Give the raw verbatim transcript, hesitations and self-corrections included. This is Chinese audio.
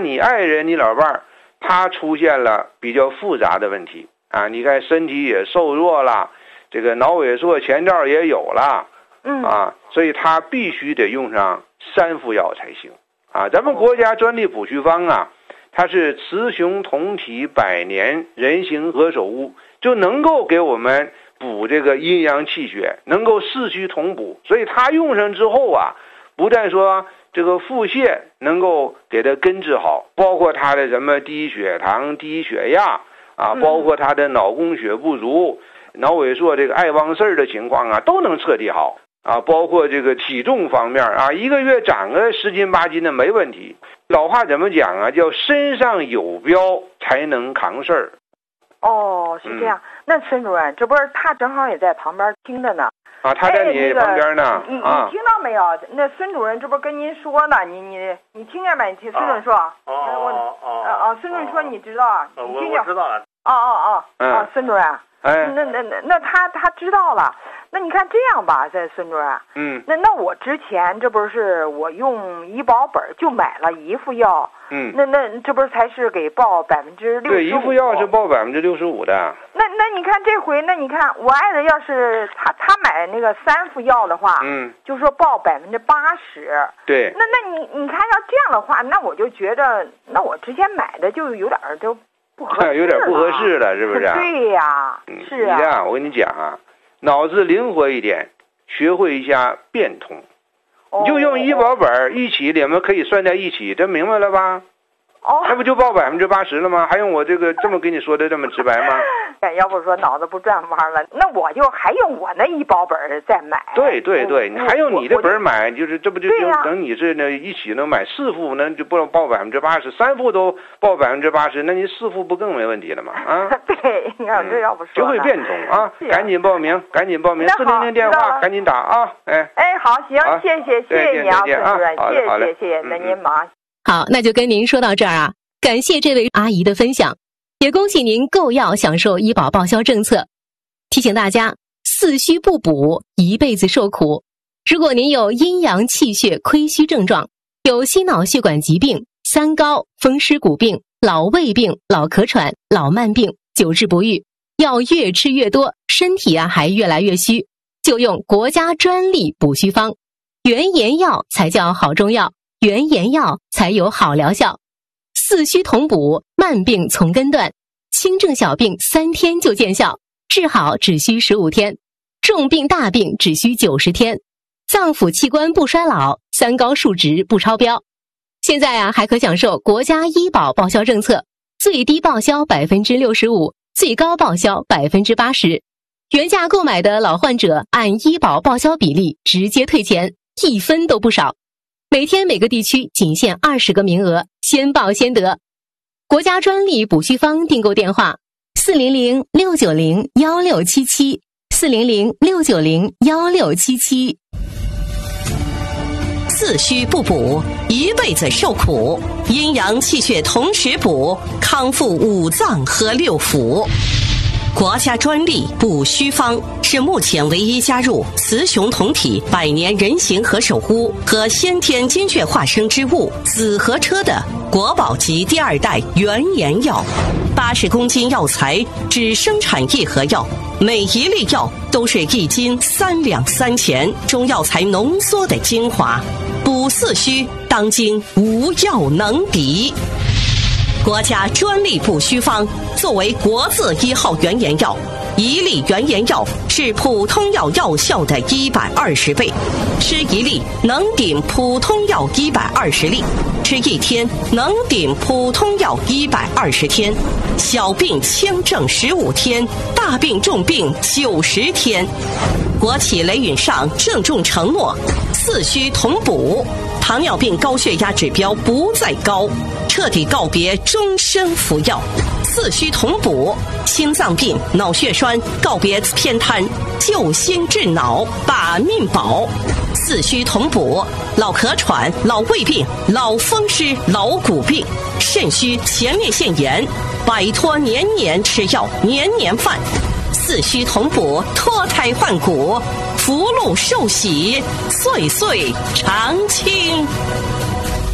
你爱人你老伴儿他出现了比较复杂的问题啊，你看身体也瘦弱了，这个脑萎缩前兆也有了， 嗯啊，所以他必须得用上三副药才行啊。咱们国家专利补虚方啊，它是雌雄同体百年人形何首乌，就能够给我们补这个阴阳气血，能够四虚同补，所以它用上之后啊，不但说这个腹泻能够给它根治好，包括它的什么低血糖、低血压啊，包括它的脑供血不足、脑萎缩这个爱忘事儿的情况啊，都能彻底好啊。包括这个体重方面啊，一个月长个十斤八斤的没问题。老话怎么讲啊？叫身上有膘才能扛事儿。 哦，是这样。嗯、那孙主任，这不是他正好也在旁边听着呢。 啊，他在你旁边呢。 哎那个、 啊， 你听到没有？那孙主任这不跟您说呢？你你你听见没？你听孙主任说。 哦哦哦。 啊啊！孙主任说你知道， 哦、 你听见？ 我知道了。 哦哦哦。 嗯、 啊，孙主任。 哎。 那那那那他他知道了。那你看这样吧，这孙主任。 嗯。 那那我之前这不是我用医保本就买了一副药。 嗯。 那那这不是才是给报百分之六十五？ 对，一副药是报百分之六十五的。 那那你看这回，那你看我爱人要是他他买那个三副药的话， 嗯， 就说报百分之八十。 对。 那那你你看要这样的话，那我就觉得，那我之前买的就有点就不合适， 有点不合适了，是不是？ 对呀， 嗯、 是啊。 你呀，我跟你讲啊，脑子灵活一点，学会一下变通， 哦、 你就用医保本一起，两个可以算在一起，这明白了吧？ 哦， 那不就报百分之八十了吗？还用我这个这么跟你说的这么直白吗？ 要不说脑子不转弯了，那我就还用我那医保本再买。 对对对，你还用你的本买，就是这不就就等你是呢一起能买四副，那就不能报百分之八十，三副都报百分之八十，那你四副不更没问题了吗？啊， 对，你看这要不说学会变通啊，赶紧报名，赶紧报名，四零零电话赶紧打啊！哎哎，好，行，谢谢谢谢你啊，孙主任，谢谢谢谢，那您忙。 好，那就跟您说到这儿啊，感谢这位阿姨的分享。也恭喜您购药享受医保报销政策。提醒大家，四虚不补，一辈子受苦。如果您有阴阳气血亏虚症状，有心脑血管疾病、三高、风湿骨病、老胃病、老咳喘、老慢病，久治不愈，药越吃越多，身体啊还越来越虚，就用国家专利补虚方，原研药才叫好中药，原研药才有好疗效。四虚同补，慢病从根断，轻症小病三天就见效，治好只需十五天，重病大病只需九十天，脏腑器官不衰老，三高数值不超标。现在啊，还可享受国家医保报销政策，最低报销百分之六十五，最高报销百分之八十。原价购买的老患者按医保报销比例直接退钱，一分都不少。每天每个地区仅限二十个名额，先报先得。国家专利补虚方订购电话：四零零六九零幺六七七，四零零六九零幺六七七。 四虚不补，一辈子受苦；阴阳气血同时补，康复五脏和六腑。国家专利补虚方是目前唯一加入雌雄同体百年人形何首乌和先天金血化生之物紫河车的国宝级第二代原研药。八十公斤药材只生产一盒药，每一粒药都是一斤三两三钱中药材浓缩的精华，补四虚当今无药能敌。国家专利补虚方作为国字一号原研药，一粒原研药是普通药药效的一百二十倍，吃一粒能顶普通药一百二十粒，吃一天能顶普通药一百二十天，小病轻症十五天，大病重病九十天。国企雷允上郑重承诺，四虚同补，糖尿病高血压指标不再高，彻底告别终身服药。四虚同补，心脏病、脑血栓告别偏瘫，救心治脑，把命保。四虚同补，老咳喘、老胃病、老风湿、老骨病、肾虚、前列腺炎，摆脱年年吃药、年年犯。四虚同补，脱胎换骨，福禄寿喜，岁岁常青。